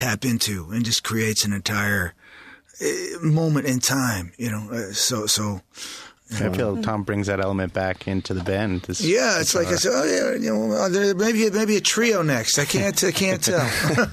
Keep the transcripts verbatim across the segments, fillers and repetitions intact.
tap into and just creates an entire moment in time, you know. Uh, so, so. I feel Tom brings that element back into the band. This, yeah, it's like I said, oh yeah, you know, there, maybe maybe a trio next. I can't I can't tell.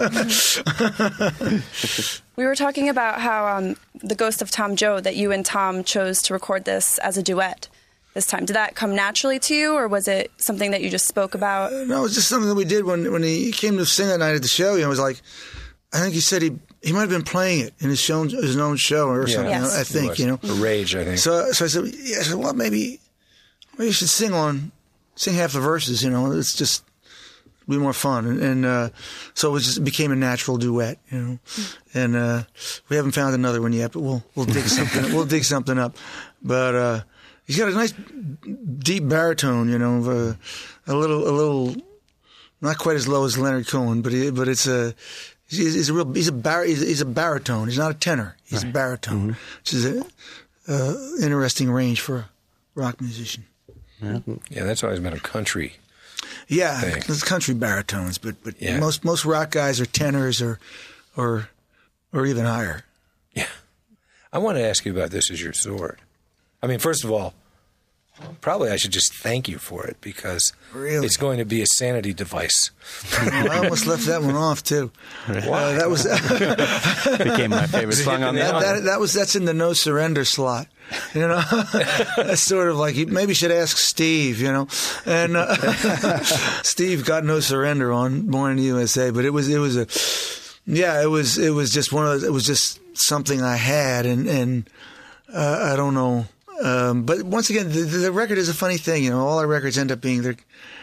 We were talking about how um, the Ghost of Tom Joad, that you and Tom chose to record this as a duet this time. Did that come naturally to you, or was it something that you just spoke about? Uh, no, it was just something that we did when when he came to sing that night at the show. You know, it was like, I think he said he. He might have been playing it in his, show, his own show or yeah. something. Yes. I think, you know, a Rage. I think. So, so I said, yeah. I said, well, maybe, maybe you should sing on, sing half the verses. You know, it's just be more fun. And, and uh, so it was just, it became a natural duet. You know, and uh, we haven't found another one yet, but we'll we'll dig something. We'll dig something up. But uh, he's got a nice deep baritone. You know, uh, a little a little, not quite as low as Leonard Cohen, but he, but it's a. He's, he's a real. He's a bar, he's, he's a baritone. He's not a tenor. He's right. a baritone, mm-hmm. which is an uh, interesting range for a rock musician. Yeah, yeah, that's always been a country. Yeah, thing. It's country baritones, but but yeah. most most rock guys are tenors or or or even higher. Yeah, I want to ask you about This Is Your Sword. I mean, first of all, probably I should just thank you for it, because really? It's going to be a sanity device. Well, I almost left that one off too. Why? Uh, that was became my favorite song on the that, album. that, that was that's in the No Surrender slot. You know, that's sort of like you maybe should ask Steve. You know, and uh, Steve got No Surrender on Born in the U S A, but it was it was a yeah, it was it was just one of those, it was just something I had, and and uh, I don't know. Um, but once again, the, the record is a funny thing. You know, all our records end up being their,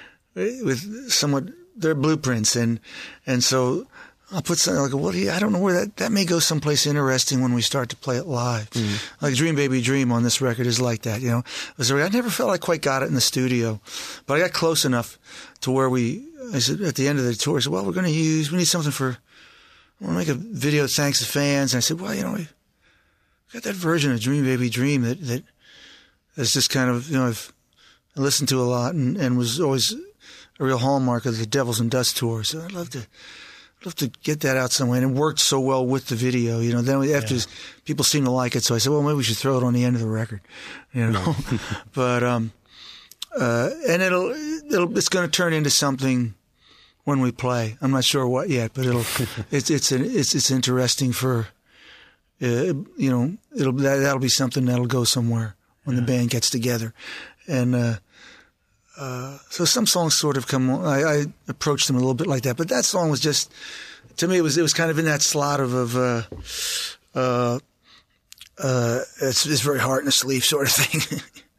with somewhat their blueprints, and and so I'll put something like, "What do you?" I don't know where that that may go someplace interesting when we start to play it live. Mm-hmm. Like "Dream Baby Dream" on this record is like that. You know, it was, I never felt I quite got it in the studio, but I got close enough to where we. I said at the end of the tour, I said, "Well, we're going to use. We need something for. I want to make a video thanks to fans." And I said, "Well, you know, we got that version of "Dream Baby Dream" that that." It's just kind of, you know, I've listened to a lot and, and was always a real hallmark of the Devils and Dust tour. So I'd love to, I'd love to get that out somewhere. And it worked so well with the video, you know. Then after yeah. people seemed to like it, so I said, well, maybe we should throw it on the end of the record, you know. but um, uh, and it'll, it'll, it's going to turn into something when we play. I'm not sure what yet, but it'll, it's it's an, it's it's interesting for, uh, you know, it'll that, that'll be something that'll go somewhere when yeah. the band gets together. And uh, uh, so some songs sort of come, I, I approached them a little bit like that. But that song was just, to me, it was it was kind of in that slot of, of uh, uh, uh, it's, it's very heart in the sleeve sort of thing.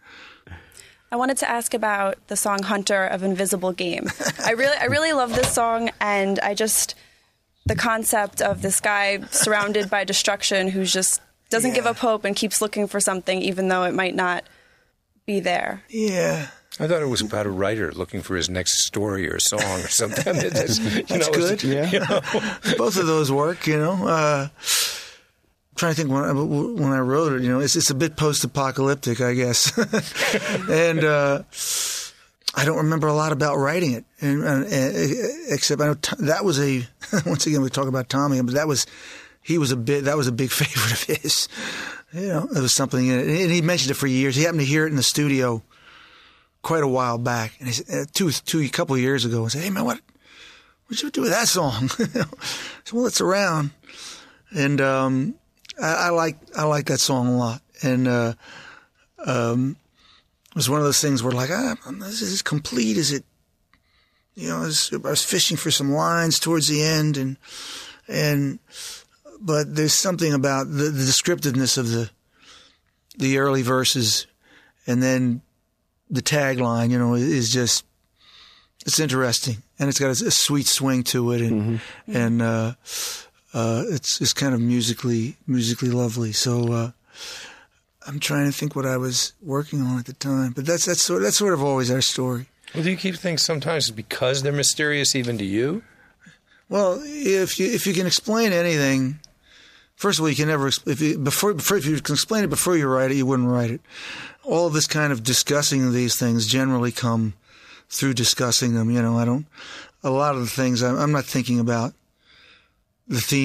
I wanted to ask about the song Hunter of Invisible Game. I really, I really love this song, and I just, the concept of this guy surrounded by destruction who's just doesn't yeah. give up hope and keeps looking for something even though it might not be there. Yeah. I thought it was about a writer looking for his next story or song or something. That's, you That's know, good. Yeah. You know. Both of those work, you know. Uh, I'm trying to think when I, when I wrote it, you know, it's, it's a bit post-apocalyptic, I guess. and uh, I don't remember a lot about writing it, and, and, and except I know t- that was a, once again, we talk about Tommy, but that was, He was a bit. That was a big favorite of his. You know, there was something in it, and he mentioned it for years. He happened to hear it in the studio quite a while back, and he said, uh, two, two, a couple of years ago, and said, "Hey man, what, what'd you do with that song?" I said, "Well, it's around," and um, I, I like I like that song a lot, and uh, um, it was one of those things where like, ah, is this complete? Is it? You know, I was, I was fishing for some lines towards the end, and and. But there's something about the, the descriptiveness of the the early verses, and then the tagline, you know, is just, it's interesting, and it's got a, a sweet swing to it, and mm-hmm. and uh, uh, it's it's kind of musically musically lovely. So uh, I'm trying to think what I was working on at the time, but that's that's sort that's sort of always our story. Well, do you keep things sometimes because they're mysterious even to you? Well, if you if you can explain anything. First of all, you can never if you before, before if you can explain it before you write it, you wouldn't write it. All of this kind of discussing these things generally come through discussing them. You know, I don't. A lot of the things I'm, I'm not thinking about the theme.